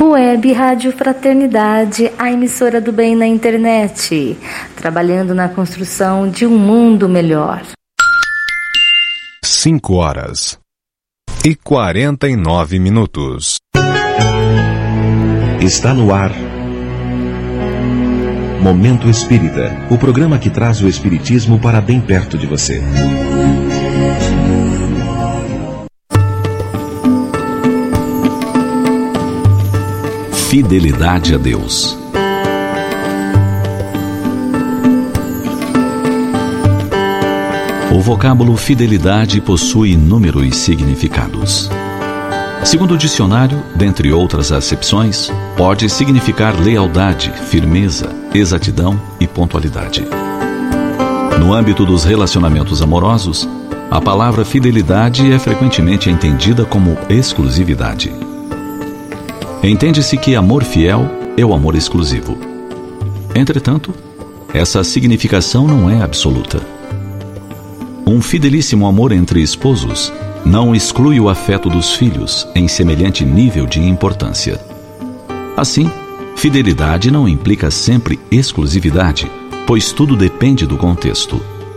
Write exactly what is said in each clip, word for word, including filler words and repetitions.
Web Rádio Fraternidade, a emissora do bem na internet, trabalhando na construção de um mundo melhor. Cinco horas e quarenta e nove minutos. Está no ar Momento Espírita, o programa que traz o Espiritismo para bem perto de você. Fidelidade a Deus. O vocábulo fidelidade possui inúmeros significados. Segundo o dicionário, dentre outras acepções, pode significar lealdade, firmeza, exatidão e pontualidade. No âmbito dos relacionamentos amorosos, a palavra fidelidade é frequentemente entendida como exclusividade. Entende-se que amor fiel é o amor exclusivo. Entretanto, essa significação não é absoluta. Um fidelíssimo amor entre esposos não exclui o afeto dos filhos em semelhante nível de importância. Assim, fidelidade não implica sempre exclusividade, pois tudo depende do contexto.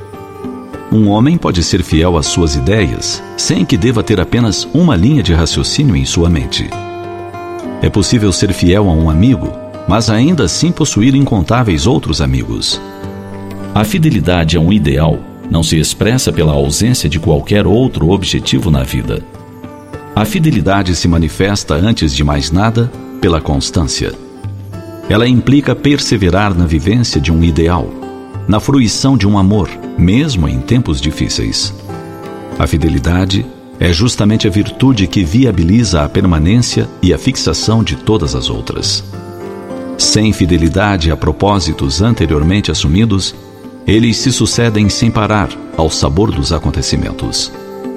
Um homem pode ser fiel às suas ideias, sem que deva ter apenas uma linha de raciocínio em sua mente. É possível ser fiel a um amigo, mas ainda assim possuir incontáveis outros amigos. A fidelidade a um ideal não se expressa pela ausência de qualquer outro objetivo na vida. A fidelidade se manifesta, antes de mais nada, pela constância. Ela implica perseverar na vivência de um ideal, na fruição de um amor, mesmo em tempos difíceis. A fidelidade é justamente a virtude que viabiliza a permanência e a fixação de todas as outras. Sem fidelidade a propósitos anteriormente assumidos, eles se sucedem sem parar ao sabor dos acontecimentos.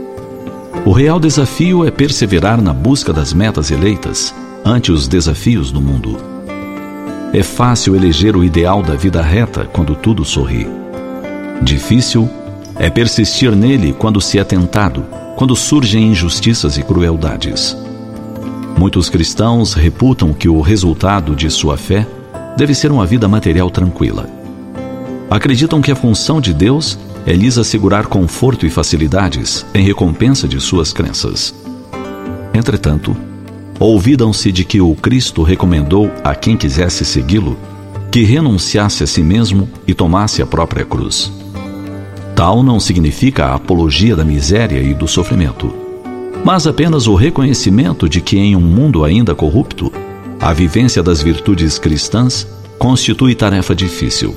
O real desafio é perseverar na busca das metas eleitas ante os desafios do mundo. É fácil eleger o ideal da vida reta quando tudo sorri. Difícil é persistir nele quando se é tentado, quando surgem injustiças e crueldades. Muitos cristãos reputam que o resultado de sua fé deve ser uma vida material tranquila. Acreditam que a função de Deus é lhes assegurar conforto e facilidades em recompensa de suas crenças. Entretanto, olvidam-se de que o Cristo recomendou a quem quisesse segui-lo que renunciasse a si mesmo e tomasse a própria cruz. Tal não significa a apologia da miséria e do sofrimento, mas apenas o reconhecimento de que em um mundo ainda corrupto, a vivência das virtudes cristãs constitui tarefa difícil.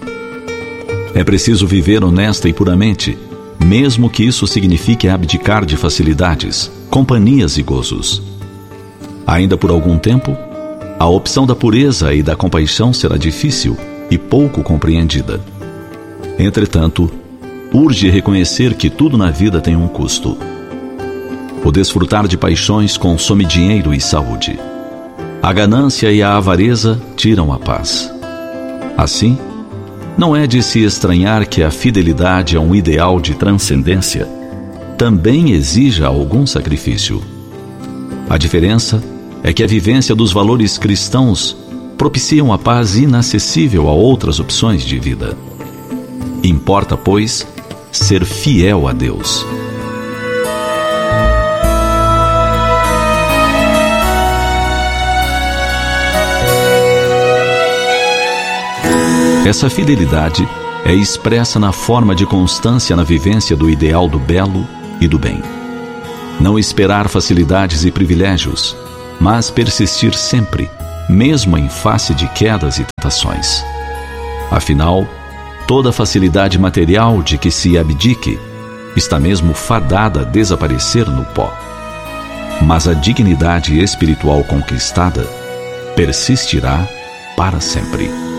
É preciso viver honesta e puramente, mesmo que isso signifique abdicar de facilidades, companhias e gozos. Ainda por algum tempo, a opção da pureza e da compaixão será difícil e pouco compreendida. Entretanto, urge reconhecer que tudo na vida tem um custo. O desfrutar de paixões consome dinheiro e saúde. A ganância e a avareza tiram a paz. Assim, não é de se estranhar que a fidelidade a um ideal de transcendência também exija algum sacrifício. A diferença é que a vivência dos valores cristãos propiciam a paz inacessível a outras opções de vida. Importa, pois, ser fiel a Deus. Essa fidelidade é expressa na forma de constância na vivência do ideal do belo e do bem. Não esperar facilidades e privilégios, mas persistir sempre, mesmo em face de quedas e tentações. Afinal, toda facilidade material de que se abdique está mesmo fadada a desaparecer no pó. Mas a dignidade espiritual conquistada persistirá para sempre.